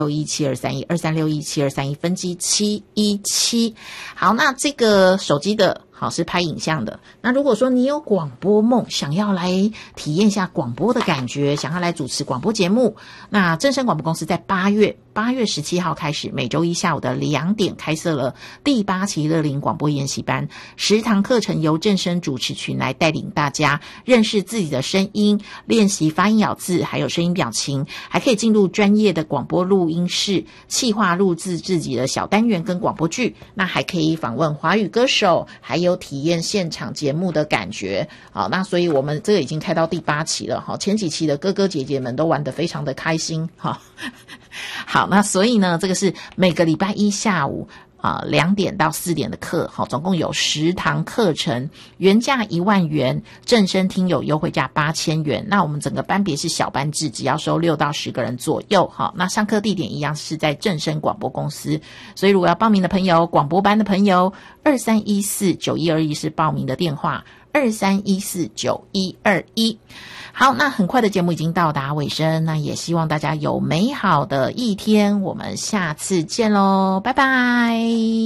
23617231分机717。好，那这个手机的好是拍影像的。那如果说你有广播梦，想要来体验一下广播的感觉，想要来主持广播节目，那正声广播公司在8月17号开始，每周一下午的2点开设了第8期乐龄广播研习班，10堂课程由正声主持群来带领大家认识自己的声音，练习发音咬字，还有声音表情，还可以进入专业的广播录音室，企划录制自己的小单元跟广播剧，那还可以访问华语歌手，还有体验现场节目的感觉。好，那所以我们这个已经开到第8期了，前几期的哥哥姐姐们都玩得非常的开心。好，那所以呢，这个是每个礼拜一下午2点到4点的课，总共有10堂课程，原价1万元，正声听友优惠价8000元。那我们整个班别是小班制，只要收6到10个人左右。那上课地点一样是在正声广播公司，所以如果要报名的朋友，广播班的朋友，23149121是报名的电话，23149121。好，那很快的节目已经到达尾声，那也希望大家有美好的一天，我们下次见咯，拜拜。